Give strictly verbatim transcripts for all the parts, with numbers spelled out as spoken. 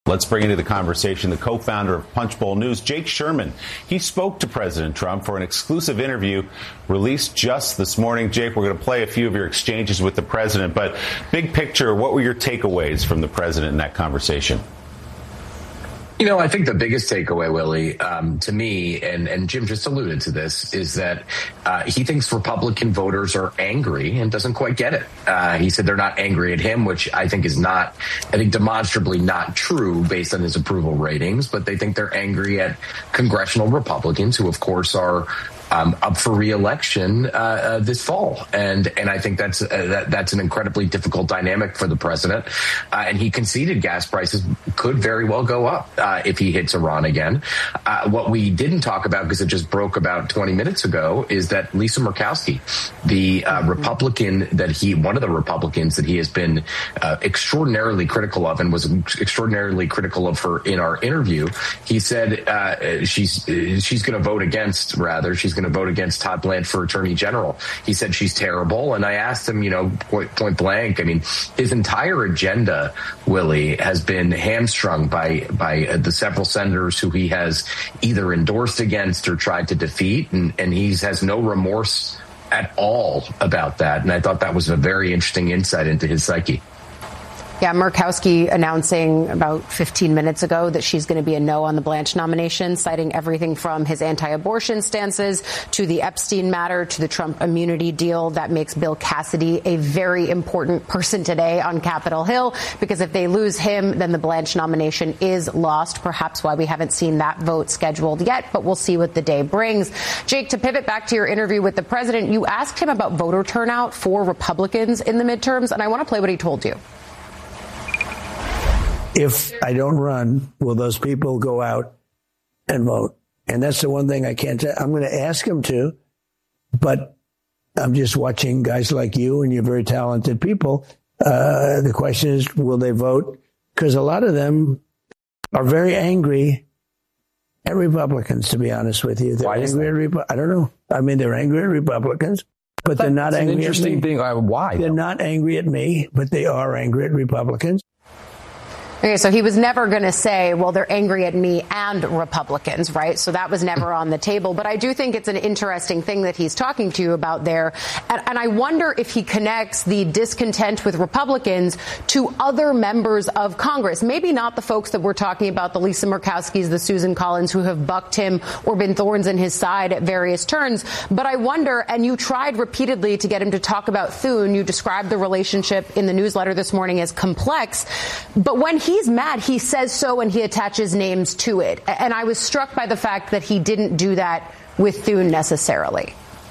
Let's bring into the conversation the co-founder of Punchbowl News, Jake Sherman. He spoke to President Trump for an exclusive interview released just this morning. Jake, we're going to play a few of your exchanges with the president, but big picture, what were your takeaways from the president in that conversation? You know, I think the biggest takeaway, Willie, um, to me, and, and Jim just alluded to this, is that uh, he thinks Republican voters are angry and doesn't quite get it. Uh, he said they're not angry at him, which I think is not, I think demonstrably not true based on his approval ratings, but they think they're angry at congressional Republicans who, of course, are Um, up for re-election uh, uh, this fall, and and I think that's uh, that, that's an incredibly difficult dynamic for the president. Uh, and he conceded gas prices could very well go up uh, if he hits Iran again. Uh, what we didn't talk about, because it just broke about twenty minutes ago, is that Lisa Murkowski, the uh, mm-hmm. Republican that he, one of the Republicans that he has been uh, extraordinarily critical of, and was extraordinarily critical of her in our interview. He said uh, she's she's going to vote against, rather she's going to vote against Todd Blanche for Attorney General. He said she's terrible. And I asked him, you know, point, point blank, I mean, his entire agenda, Willie, has been hamstrung by, by uh, the several senators who he has either endorsed against or tried to defeat. And, and he has no remorse at all about that. And I thought that was a very interesting insight into his psyche. Yeah, Murkowski announcing about fifteen minutes ago that she's going to be a no on the Blanche nomination, citing everything from his anti-abortion stances to the Epstein matter to the Trump immunity deal. That makes Bill Cassidy a very important person today on Capitol Hill, because if they lose him, then the Blanche nomination is lost, perhaps why we haven't seen that vote scheduled yet, but we'll see what the day brings. Jake, to pivot back to your interview with the president, you asked him about voter turnout for Republicans in the midterms, and I want to play what he told you. If I don't run, will those people go out and vote? And that's the one thing I can't tell. I'm going to ask them to, but I'm just watching guys like you, and you're very talented people. Uh, the question is, will they vote? Because a lot of them are very angry at Republicans, to be honest with you. They're Why is angry at Repu- I don't know. I mean, they're angry at Republicans, but, but they're not angry at me. That's an interesting thing. Uh, why? They're though? not angry at me, but they are angry at Republicans. Okay, so he was never going to say, well, they're angry at me and Republicans, right? So that was never on the table. But I do think it's an interesting thing that he's talking to you about there. And, and I wonder if he connects the discontent with Republicans to other members of Congress. Maybe not the folks that we're talking about, the Lisa Murkowskis, the Susan Collins, who have bucked him or been thorns in his side at various turns. But I wonder, and you tried repeatedly to get him to talk about Thune. You described the relationship in the newsletter this morning as complex. But when he He's mad, he says so, and he attaches names to it. And I was struck by the fact that he didn't do that with Thune necessarily.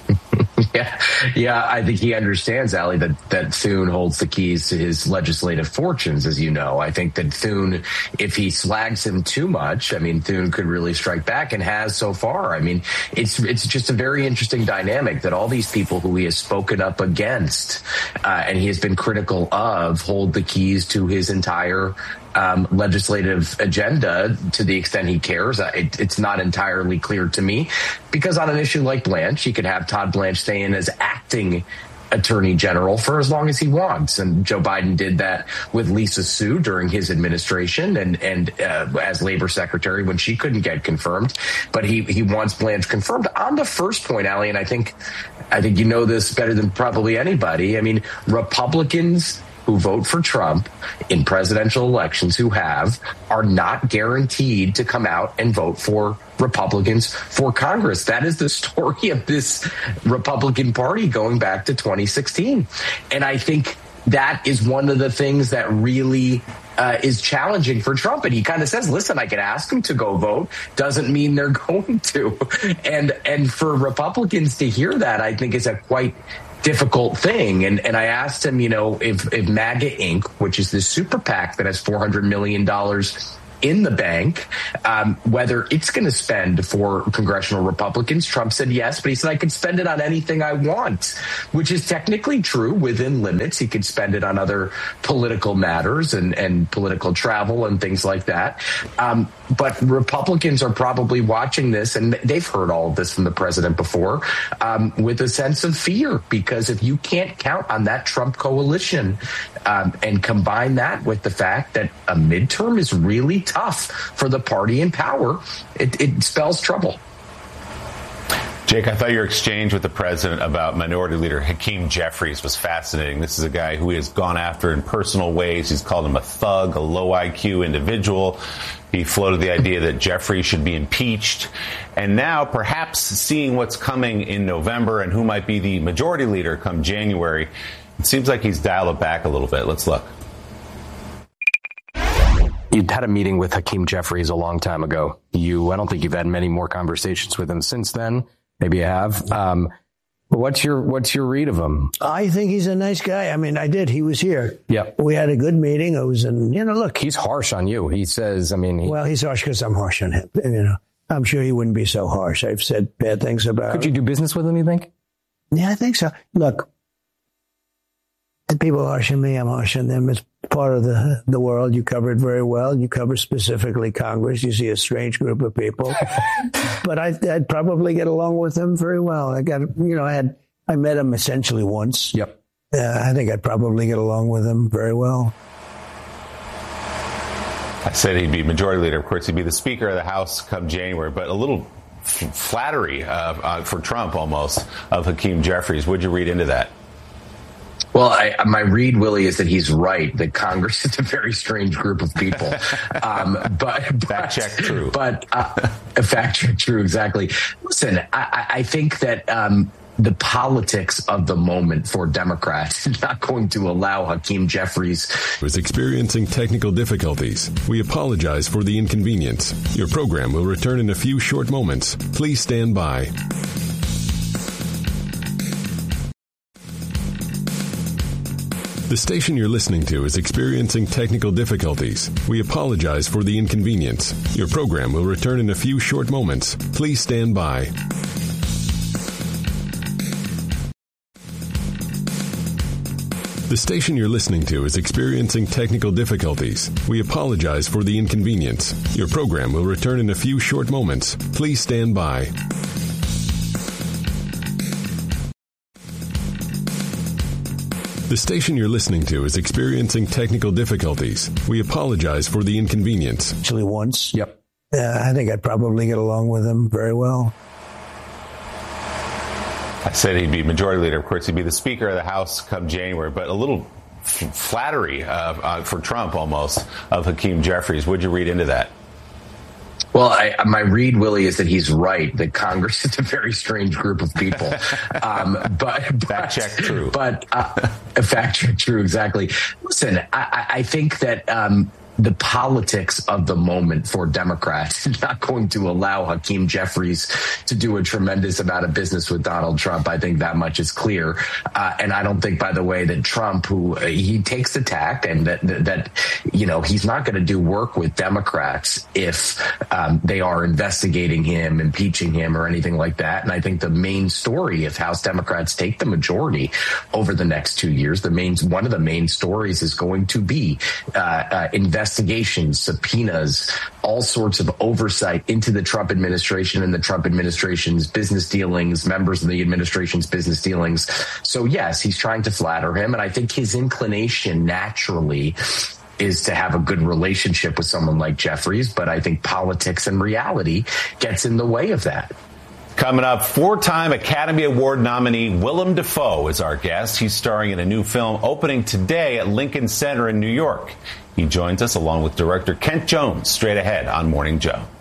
Yeah, yeah, I think he understands, Allie, that, that Thune holds the keys to his legislative fortunes, as you know. I think that Thune, if he slags him too much, I mean, Thune could really strike back, and has so far. I mean, it's it's just a very interesting dynamic that all these people who he has spoken up against uh, and he has been critical of hold the keys to his entire Um, legislative agenda to the extent he cares. It, it's not entirely clear to me, because on an issue like Blanche, he could have Todd Blanche stay in as acting attorney general for as long as he wants. And Joe Biden did that with Lisa Su during his administration, and, and uh, as labor secretary when she couldn't get confirmed. But he, he wants Blanche confirmed. On the first point, Allie, and I think, I think you know this better than probably anybody. I mean, Republicans who vote for Trump in presidential elections, who have, are not guaranteed to come out and vote for Republicans for Congress. That is the story of this Republican Party going back to twenty sixteen. And I think that is one of the things that really uh, is challenging for Trump. And he kind of says, listen, I can ask them to go vote. Doesn't mean they're going to. And, and for Republicans to hear that, I think is a quite difficult thing. And and I asked him, you know, if, if MAGA Incorporated, which is this super PAC that has four hundred million dollars in the bank, um, whether it's going to spend for congressional Republicans. Trump said yes, but he said I could spend it on anything I want, which is technically true within limits. He could spend it on other political matters and, and political travel and things like that. Um, but Republicans are probably watching this, and they've heard all of this from the president before, um, with a sense of fear, because if you can't count on that Trump coalition um, and combine that with the fact that a midterm is really tough for the party in power. It, it spells trouble. Jake, I thought your exchange with the president about Minority Leader Hakeem Jeffries was fascinating. This is a guy who he has gone after in personal ways. He's called him a thug, a low I Q individual. He floated the idea that Jeffries should be impeached. And now, perhaps seeing what's coming in November and who might be the majority leader come January, it seems like he's dialed it back a little bit. Let's look. You'd had a meeting with Hakeem Jeffries a long time ago. You, I don't think you've had many more conversations with him since then. Maybe you have. Um, what's your what's your read of him? I think he's a nice guy. I mean, I did. He was here. Yeah, we had a good meeting. It was, in, you know, look, he's harsh on you. He says, I mean, he, well, he's harsh because I'm harsh on him. You know, I'm sure he wouldn't be so harsh. I've said bad things about. Could you do business with him? You think? Yeah, I think so. Look, the people are harsh on me. I'm harsh on them. It's part of the the world. You cover it very well. You cover specifically Congress. You see a strange group of people, but I, I'd probably get along with them very well. I got, you know, I had I met him essentially once. Yep. Uh, I think I'd probably get along with him very well. I said he'd be majority leader. Of course, he'd be the Speaker of the House come January, but a little f- flattery uh, uh, for Trump almost of Hakeem Jeffries. Would you read into that? Well, I, my read, Willie, is that he's right, that Congress is a very strange group of people. Um, but, but fact check true. But uh, fact check true, exactly. Listen, I, I think that um, the politics of the moment for Democrats is not going to allow Hakeem Jeffries. Was experiencing technical difficulties. We apologize for the inconvenience. Your program will return in a few short moments. Please stand by. The station you're listening to is experiencing technical difficulties. We apologize for the inconvenience. Your program will return in a few short moments. Please stand by. The station you're listening to is experiencing technical difficulties. We apologize for the inconvenience. Your program will return in a few short moments. Please stand by. The station you're listening to is experiencing technical difficulties. We apologize for the inconvenience. Actually, once. Yep. Uh, I think I'd probably get along with him very well. I said he'd be majority leader. Of course, he'd be the Speaker of the House come January, but a little f- flattery uh, uh, for Trump almost of Hakeem Jeffries. Would you read into that? Well, I, my read, Willie, is that he's right, that Congress is a very strange group of people. Um, but, but fact check true. But uh, fact check true, exactly. Listen, I, I think that um, the politics of the moment for Democrats is not going to allow Hakeem Jeffries to do a tremendous amount of business with Donald Trump. I think that much is clear. Uh, and I don't think, by the way, that Trump, who uh, he takes the tact and that, that, that you know, he's not going to do work with Democrats if um, they are investigating him, impeaching him or anything like that. And I think the main story, if House Democrats take the majority over the next two years, the main, one of the main stories is going to be uh, uh, investigating investigations, subpoenas, all sorts of oversight into the Trump administration and the Trump administration's business dealings, members of the administration's business dealings. So, yes, he's trying to flatter him. And I think his inclination naturally is to have a good relationship with someone like Jeffries. But I think politics and reality gets in the way of that. Coming up, four-time Academy Award nominee Willem Dafoe is our guest. He's starring in a new film opening today at Lincoln Center in New York. He joins us along with director Kent Jones straight ahead on Morning Joe.